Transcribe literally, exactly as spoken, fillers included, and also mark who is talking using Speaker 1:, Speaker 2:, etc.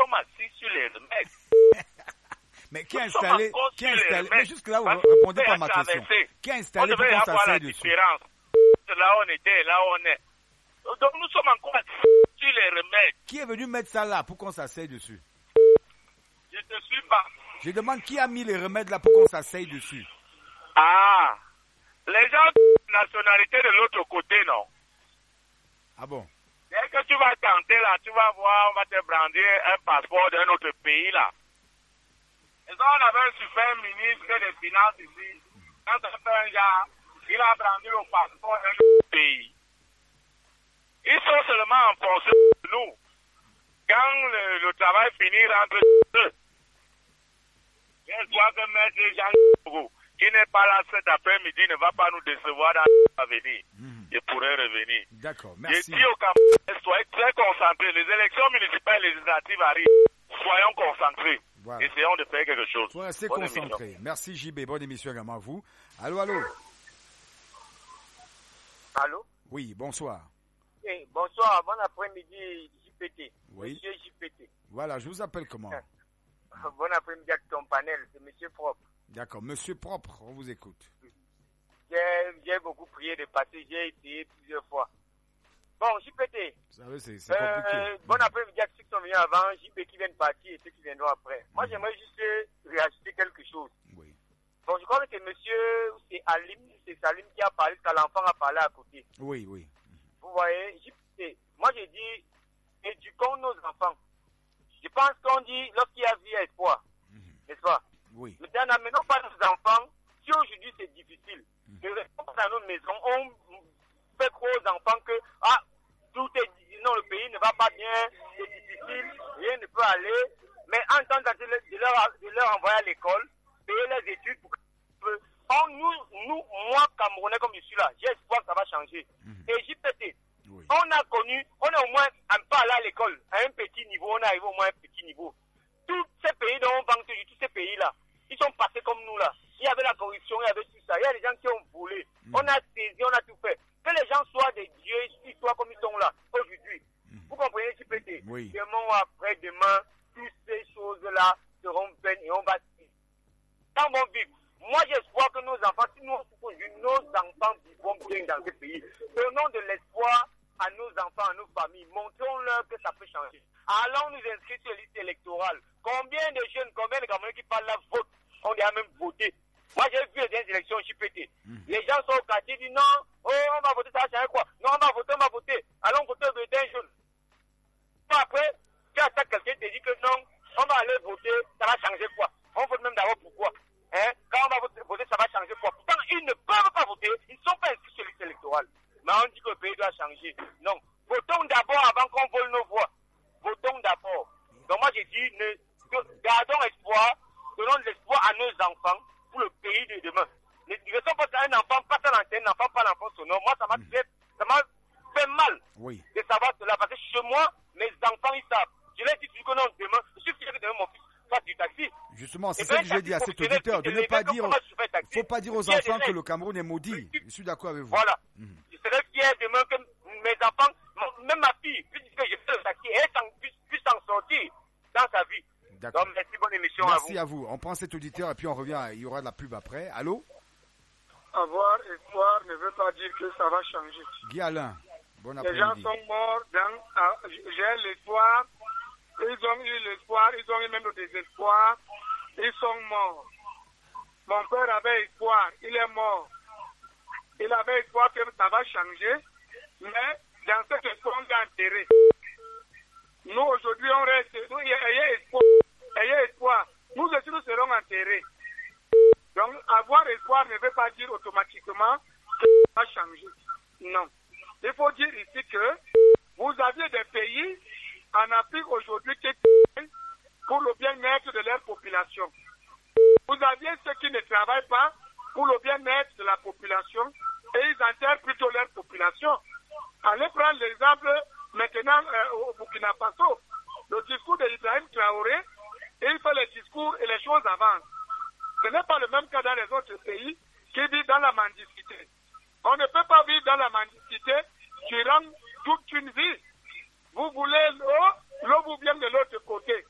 Speaker 1: sommes assis sur les remèdes.
Speaker 2: Mais qui a installé, qui a installé, mais jusque là, vous ne répondez pas à ma question. Qui a installé pour qu'on s'asseye dessus?
Speaker 1: Là où on était, là où on est. Donc nous sommes encore sur les remèdes.
Speaker 2: Qui est venu mettre ça là pour qu'on s'asseye dessus?
Speaker 1: Je te suis pas.
Speaker 2: Je demande qui a mis les remèdes là pour qu'on s'asseye dessus.
Speaker 1: Ah, les gens de nationalité de l'autre côté, non?
Speaker 2: Ah bon?
Speaker 1: Dès que tu vas tenter là, tu vas voir, on va te brandir un passeport d'un autre pays là. Et ça, on avait un super ministre des Finances ici. Quand on fait un gars, il a brandi le passeport d'un autre pays. Ils sont seulement enfoncés pour nous. Quand le, le travail finit entre eux, j'espère que M. Jean qui n'est pas là cet après-midi ne va pas nous décevoir dans l'avenir. Mmh. Il pourrait revenir.
Speaker 2: D'accord, merci.
Speaker 1: Je dis au Cameroun, soyez très concentrés. Les élections municipales et législatives arrivent. Soyons concentrés. Voilà. Essayons de faire quelque chose.
Speaker 2: Soyez assez concentrés. Merci J B. Bonne émission également à vous. Allô, allô.
Speaker 3: Allô.
Speaker 2: Oui, bonsoir.
Speaker 3: Oui, bonsoir, bon après-midi J P T.
Speaker 2: Oui.
Speaker 3: Monsieur J P T.
Speaker 2: Voilà, je vous appelle comment?
Speaker 3: Bon après-midi à ton panel, c'est Monsieur Propre.
Speaker 2: D'accord, Monsieur Propre, on vous écoute.
Speaker 3: J'ai beaucoup prié de passer, j'ai essayé plusieurs fois. Bon, J P T.
Speaker 2: Vous savez, c'est c'est compliqué.
Speaker 3: Euh, bon après-midi à ceux qui sont venus avant, J P qui viennent partir et ceux qui viendront après. Moi, mmh. j'aimerais juste réajouter quelque chose.
Speaker 2: Oui.
Speaker 3: Bon, je crois que c'est Monsieur, c'est Alim, c'est Salim qui a parlé, quand l'enfant a parlé à côté.
Speaker 2: Oui, oui.
Speaker 3: Vous voyez, J P T, moi j'ai dit, éduquons nos enfants. Je pense qu'on dit, lorsqu'il y a vie, il y a espoir. Mmh. N'est-ce pas?
Speaker 2: Oui.
Speaker 3: Maintenant, n'amenons pas nos enfants. Si aujourd'hui c'est difficile, mmh. de rester dans nos maisons, on fait croire aux enfants que, ah, tout est, non, le pays ne va pas bien, c'est difficile, rien ne peut aller. Mais en temps de leur, de leur envoyer à l'école, payer les études pour que, oh, nous, nous, moi, Camerounais comme je suis là, j'ai espoir que ça va changer. Mmh. Et J P T, oui. On a connu, on est au moins un peu allé à l'école, à un petit niveau, on est arrivé au moins à un petit niveau. Tous ces pays dont on parle, tous ces pays-là, ils sont passés comme nous là. Il y avait la corruption, il y avait tout ça. Il y a des gens qui ont volé. Mmh. On a saisi, on a tout fait. Que les gens soient des dieux, ils soient comme ils sont là, aujourd'hui. Mmh. Vous comprenez, J P T?
Speaker 2: Oui.
Speaker 3: Demain ou après-demain, toutes ces choses-là seront vaines et on va dans mon vivre. Moi, j'espère que nos enfants, si nous, nos enfants vivront bien dans ce pays, donnons de l'espoir à nos enfants, à nos familles. Montrons-leur que ça peut changer. Allons nous inscrire sur la liste électorale. Combien de jeunes, combien de Camerounais qui parlent la vote, ont déjà même voté. Moi, j'ai vu les élections J P T. Mmh. Les gens sont au quartier, disent non, oh, on va voter, ça va changer quoi? Non, on va voter, on va voter. Allons voter au bulletin jaune. Après, tu attaques quelqu'un, tu te dis que non, on va aller voter, ça va changer quoi? On vote même d'abord pourquoi? Hein? Quand on va voter, ça va changer quoi? Pourtant, ils ne peuvent pas voter, ils ne sont pas inscrits sur la liste électorale. Mais on dit que le pays doit changer. Non. Votons d'abord avant qu'on vole nos voix. Votons d'abord. Donc moi j'ai dit, ne, gardons espoir, donnons de l'espoir à nos enfants pour le pays de demain. Ne restons pas qu'un enfant passe à l'antenne, un enfant pas l'enfant sonore. Moi ça m'a fait, ça m'a fait mal
Speaker 2: oui.
Speaker 3: de savoir cela. Parce que chez moi, mes enfants ils savent. Je leur dis que non, demain, je suis fier que demain mon fils fasse du taxi.
Speaker 2: Justement, c'est ça que j'ai dit à cet auditeur, de ne pas dire, il ne faut pas dire aux enfants que le Cameroun est maudit. Je suis d'accord avec vous.
Speaker 3: Voilà. Mmh. Je serais fier demain que mes enfants, même ma fille, puisque je fais le taxi, elle puisse s'en sortir dans sa vie.
Speaker 2: D'accord.
Speaker 3: Donc, merci, bonne émission
Speaker 2: merci
Speaker 3: à vous.
Speaker 2: à vous. On prend cet auditeur et puis on revient, il y aura de la pub après. Allô?
Speaker 4: Avoir espoir ne veut pas dire que ça va changer.
Speaker 2: Guy Alain, bon après-midi.
Speaker 4: Les gens sont morts dans, ah, j'ai l'espoir, ils ont eu l'espoir, ils ont eu même le désespoir, ils sont morts. Mon père avait espoir, il est mort. Il avait espoir que ça va changer, mais dans cet espoir, on est enterré. Nous, aujourd'hui, on reste, nous, ayez espoir, ayez espoir. Nous aussi, nous serons enterrés. Donc, avoir espoir ne veut pas dire automatiquement que ça va changer. Non. Il faut dire ici que vous aviez des pays en Afrique aujourd'hui qui travaillent pour le bien-être de leur population. Vous aviez ceux qui ne travaillent pas pour le bien-être de la population et ils enterrent plutôt leur population. Allez prendre l'exemple maintenant euh, au Burkina Faso. Le discours d'Ibrahim Traoré, il fait le discours et les choses avancent. Ce n'est pas le même cas dans les autres pays qui vivent dans la mendicité. On ne peut pas vivre dans la mendicité durant toute une vie. Vous voulez l'eau, l'eau vous vient de l'autre côté.